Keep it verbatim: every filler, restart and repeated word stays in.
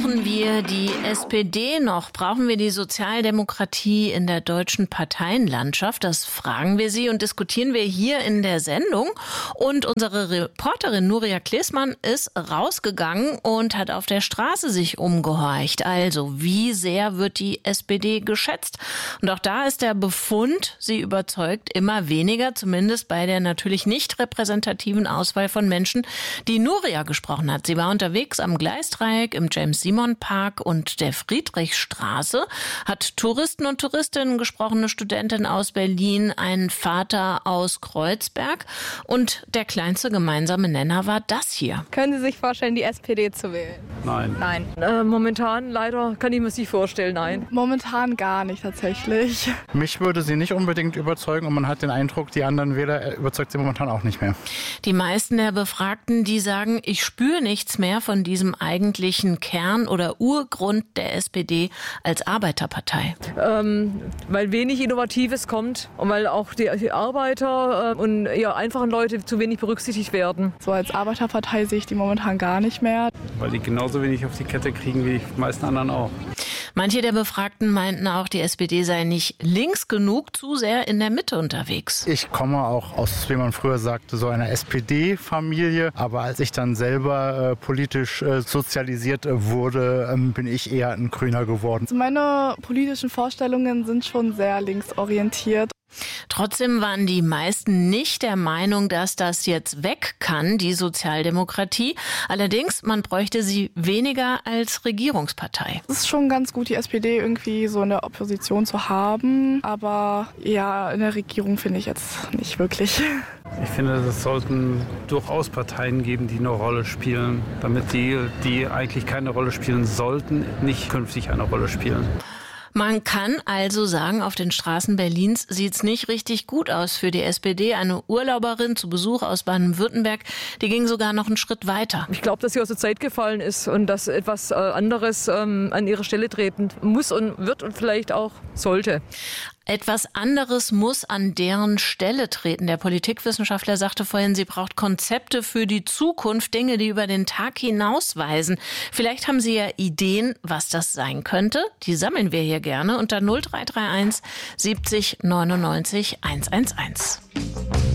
Brauchen wir die S P D noch? Brauchen wir die Sozialdemokratie in der deutschen Parteienlandschaft? Das fragen wir Sie und diskutieren wir hier in der Sendung. Und unsere Reporterin Nuria Klesmann ist rausgegangen und hat auf der Straße sich umgehorcht. Also, wie sehr wird die S P D geschätzt? Und auch da ist der Befund, sie überzeugt immer weniger, zumindest bei der natürlich nicht repräsentativen Auswahl von Menschen, die Nuria gesprochen hat. Sie war unterwegs am Gleisdreieck, im James-Simon-Park und der Friedrichstraße, hat Touristen und Touristinnen gesprochen, eine Studentin aus Berlin, einen Vater aus Kreuzberg und der kleinste gemeinsame Nenner war das hier. Können Sie sich vorstellen, die S P D zu wählen? Nein. Nein. Äh, momentan leider kann ich mir das nicht vorstellen, nein. Momentan gar nicht tatsächlich. Mich würde sie nicht unbedingt überzeugen und man hat den Eindruck, die anderen Wähler überzeugt sie momentan auch nicht mehr. Die meisten der Befragten, die sagen, ich spüre nichts mehr von diesem eigentlichen Kern oder Urgrund der S P D als Arbeiterpartei. Ähm, weil wenig Innovatives kommt und weil auch die, die Arbeiter äh, und eher einfachen Leute zu wenig berücksichtigt werden. So als Arbeiterpartei sehe ich die momentan gar nicht mehr. Weil die genauso wenig auf die Kette kriegen wie die meisten anderen auch. Manche der Befragten meinten auch, die S P D sei nicht links genug, zu sehr in der Mitte unterwegs. Ich komme auch aus, wie man früher sagte, so einer S P D-Familie. Aber als ich dann selber äh, politisch äh, sozialisiert äh, wurde, ähm, bin ich eher ein Grüner geworden. Also meine politischen Vorstellungen sind schon sehr linksorientiert. Trotzdem waren die meisten nicht der Meinung, dass das jetzt weg kann, die Sozialdemokratie. Allerdings, man bräuchte sie weniger als Regierungspartei. Es ist schon ganz gut, die S P D irgendwie so in der Opposition zu haben. Aber ja, in der Regierung finde ich jetzt nicht wirklich. Ich finde, es sollten durchaus Parteien geben, die eine Rolle spielen, damit die, die eigentlich keine Rolle spielen sollten, nicht künftig eine Rolle spielen. Man kann also sagen, auf den Straßen Berlins sieht's nicht richtig gut aus für die S P D. Eine Urlauberin zu Besuch aus Baden-Württemberg, die ging sogar noch einen Schritt weiter. Ich glaube, dass sie aus der Zeit gefallen ist und dass etwas äh, anderes ähm, an ihre Stelle treten muss und wird und vielleicht auch sollte. Etwas anderes muss an deren Stelle treten. Der Politikwissenschaftler sagte vorhin, sie braucht Konzepte für die Zukunft, Dinge, die über den Tag hinausweisen. Vielleicht haben Sie ja Ideen, was das sein könnte. Die sammeln wir hier gerne unter null drei drei eins siebzig neunundneunzig hundertundzehn.